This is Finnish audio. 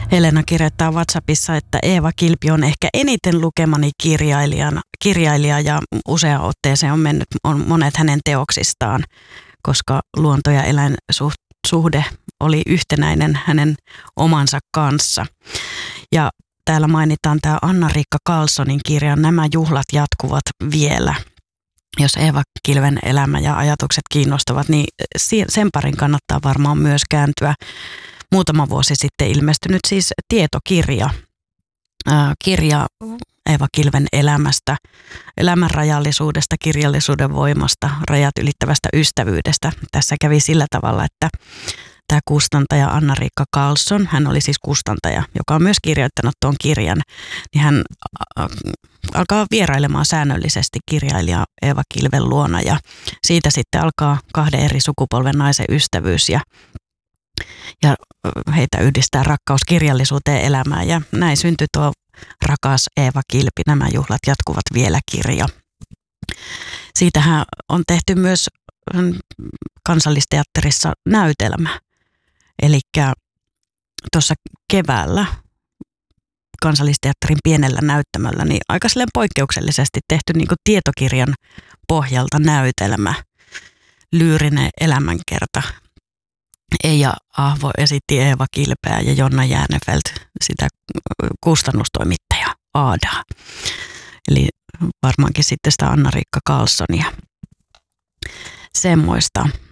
Helena kirjoittaa WhatsAppissa, että Eeva Kilpi on ehkä eniten lukemani kirjailija ja useaan otteeseen on mennyt monet hänen teoksistaan, koska luonto- ja eläinsuhde oli yhtenäinen hänen omansa kanssa. Ja täällä mainitaan tämä Anna-Riikka Karlssonin kirja Nämä juhlat jatkuvat vielä. Jos Eeva Kilven elämä ja ajatukset kiinnostavat, niin sen parin kannattaa varmaan myös kääntyä. Muutama vuosi sitten ilmestynyt siis tietokirja. Kirja Eeva Kilven elämästä, elämän rajallisuudesta, kirjallisuuden voimasta, rajat ylittävästä ystävyydestä. Tässä kävi sillä tavalla, että tämä kustantaja Anna-Riikka Karlsson, hän oli siis kustantaja, joka on myös kirjoittanut tuon kirjan, niin hän alkaa vierailemaan säännöllisesti kirjailija Eeva Kilven luona ja siitä sitten alkaa kahden eri sukupolven naisen ystävyys ja heitä yhdistää rakkaus kirjallisuuteen elämään ja näin syntyi tuo Rakas Eeva Kilpi, Nämä juhlat jatkuvat vielä -kirja. Siitähän on tehty myös Kansallisteatterissa näytelmä. Eli tuossa keväällä Kansallisteatterin pienellä näyttämöllä niin aika silleen poikkeuksellisesti tehty niin kuin tietokirjan pohjalta näytelmä, lyyrinen elämänkerta. Eija Ahvo esitti Eeva Kilpeä ja Jonna Jäänefelt sitä kustannustoimittajaa Aadaa. Eli varmaankin sitten sitä Anna-Riikka Karlssonia. Semmoista.